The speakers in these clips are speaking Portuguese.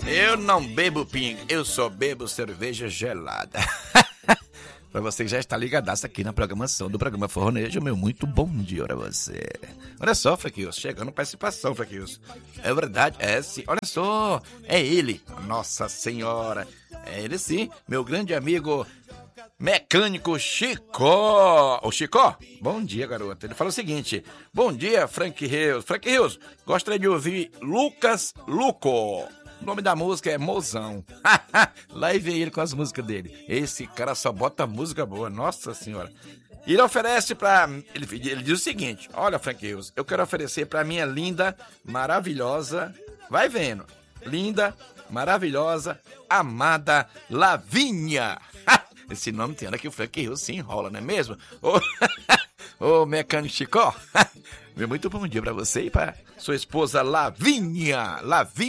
Eu não bebo pinga, eu só bebo cerveja gelada. Pra você que já está ligadaço aqui na programação do programa Forronejo, meu muito bom dia pra você. Olha só, Frequilson, chegando participação, Frequilson. É verdade, é sim, olha só, é ele, Nossa Senhora. É ele sim, meu grande amigo mecânico Chicó. Ô Chicó, bom dia, garoto. Ele fala o seguinte: bom dia, Frank Rios. Frank Rios, gostaria de ouvir Lucas Luco. O nome da música é Mozão. Lá e vem ele com as músicas dele. Esse cara só bota música boa, nossa senhora. E ele oferece pra... Ele diz o seguinte: olha, Frank Rios, eu quero oferecer pra minha linda, maravilhosa... Vai vendo. Linda, maravilhosa, amada Lavínia. Esse nome tem hora que o Frank Rios se enrola, não é mesmo? Ô mecânico Chicó, meu muito bom dia pra você e pra sua esposa Lavínia.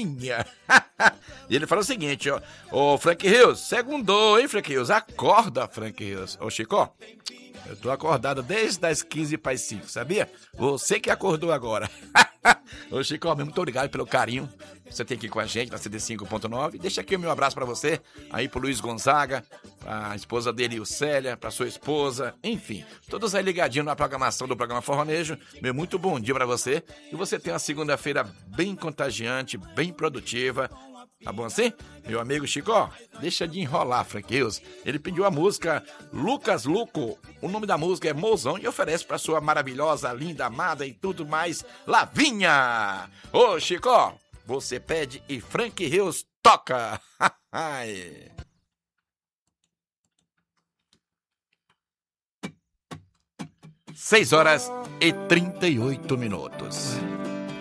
E ele fala o seguinte, ó: ô Frank Rios, segundou, hein, Frank Rios? Acorda, Frank Rios. Ô Chicó, eu tô acordado desde as 15 para as 5, sabia? Você que acordou agora. Ô Chico, muito obrigado pelo carinho. Você tem aqui com a gente na CD5.9. Deixa aqui o meu abraço pra você, aí pro Luiz Gonzaga, a esposa dele, o Célia, pra sua esposa, enfim, todos aí ligadinhos na programação do programa Forronejo. Meu muito bom dia pra você. E você tem uma segunda-feira bem contagiante, bem produtiva. Tá bom assim? Meu amigo Chicó, deixa de enrolar, Franqueus. Ele pediu a música Lucas Luco. O nome da música é Mozão e oferece pra sua maravilhosa, linda, amada e tudo mais, Lavínia. Ô, Chicó, você pede e Frank Rios toca. 6 horas e 38 minutos.